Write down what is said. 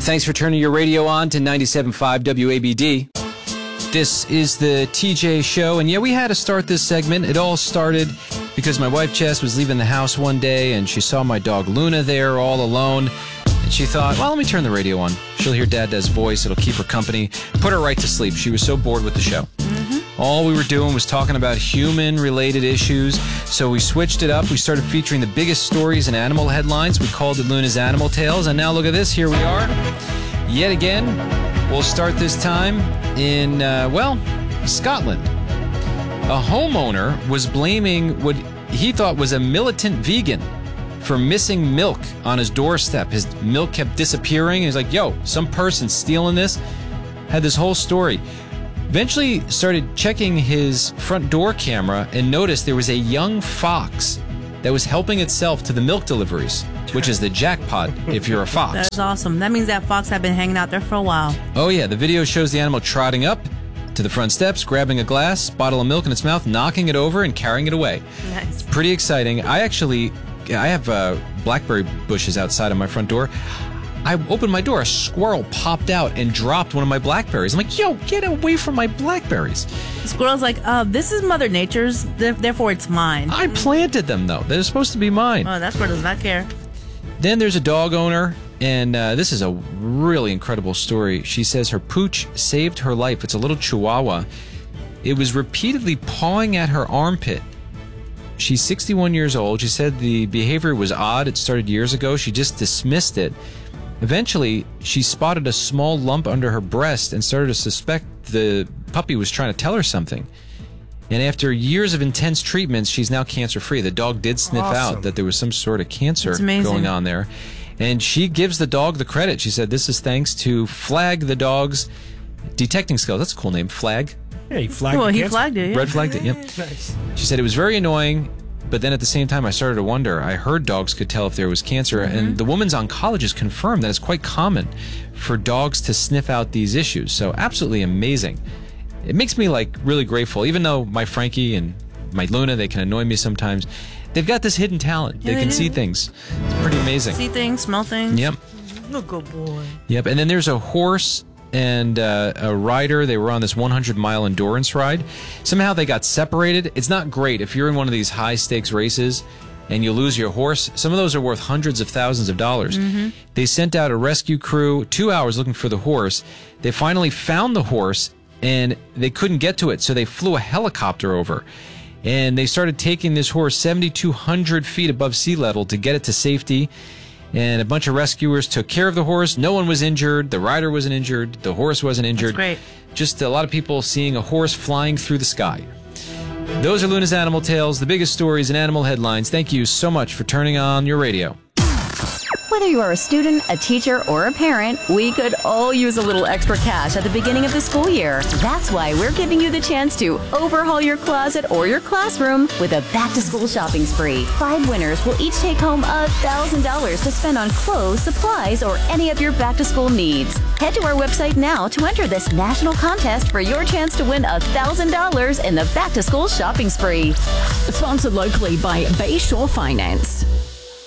Thanks for turning your radio on to 97.5 WABD. This is the TJ Show, and yeah, we had to start this segment. It all started because my wife, Jess, was leaving the house one day, and she saw my dog, Luna, there all alone, and she thought, well, let me turn the radio on. She'll hear Dad's voice. It'll keep her company. Put her right to sleep. She was so bored with the show. All we were doing was talking about human-related issues, so we switched it up. We started featuring the biggest stories in animal headlines. We called it Luna's Animal Tales, and now look at this. Here we are. Yet again, we'll start this time in, Scotland. A homeowner was blaming what he thought was a militant vegan for missing milk on his doorstep. His milk kept disappearing. He's like, yo, some person stealing this. Had this whole story. Eventually started checking his front door camera and noticed there was a young fox that was helping itself to the milk deliveries, which is the jackpot if you're a fox. That's awesome. That means that fox had been hanging out there for a while. Oh, yeah. The video shows the animal trotting up to the front steps, grabbing a glass, bottle of milk in its mouth, knocking it over, and carrying it away. Nice. Pretty exciting. I have blackberry bushes outside of my front door. I opened my door, a squirrel popped out and dropped one of my blackberries. I'm like, yo, get away from my blackberries. The squirrel's like, this is Mother Nature's, therefore it's mine. I planted them, though. They're supposed to be mine. Oh, that squirrel does not care. Then there's a dog owner, and this is a really incredible story. She says her pooch saved her life. It's a little chihuahua. It was repeatedly pawing at her armpit. She's 61 years old. She said the behavior was odd. It started years ago. She just dismissed it. Eventually, she spotted a small lump under her breast and started to suspect the puppy was trying to tell her something. And after years of intense treatments, she's now cancer-free. The dog did sniff out that there was some sort of cancer going on there. And she gives the dog the credit. She said this is thanks to Flag, the dog's detecting skills. That's a cool name, Flag. Yeah, he flagged Well, the he cancer. flagged it. Yeah. Red flagged it, yep. Nice. She said it was very annoying, but then at the same time I started to wonder. I heard dogs could tell if there was cancer, and the woman's oncologist confirmed that it's quite common for dogs to sniff out these issues. So absolutely amazing. It makes me really grateful, even though my Frankie and my Luna, they can annoy me sometimes. They've got this hidden talent. Yeah, they can do. see things. It's pretty amazing. See things, smell things. Yep. Oh, good boy. Yep. And then there's a horse and a rider. They were on this 100-mile endurance ride. Somehow they got separated. It's not great if you're in one of these high-stakes races and you lose your horse. Some of those are worth hundreds of thousands of dollars. They sent out a rescue crew, 2 hours looking for the horse. They finally found the horse, and they couldn't get to it, so they flew a helicopter over. And they started taking this horse 7,200 feet above sea level to get it to safety. And a bunch of rescuers took care of the horse. No one was injured. The rider wasn't injured. The horse wasn't injured. That's great. Just a lot of people seeing a horse flying through the sky. Those are Luna's Animal Tales, the biggest stories in animal headlines. Thank you so much for turning on your radio. Whether you are a student, a teacher, or a parent, we could all use a little extra cash at the beginning of the school year. That's why we're giving you the chance to overhaul your closet or your classroom with a back-to-school shopping spree. 5 winners will each take home $1,000 to spend on clothes, supplies, or any of your back-to-school needs. Head to our website now to enter this national contest for your chance to win $1,000 in the back-to-school shopping spree. Sponsored locally by Bayshore Finance.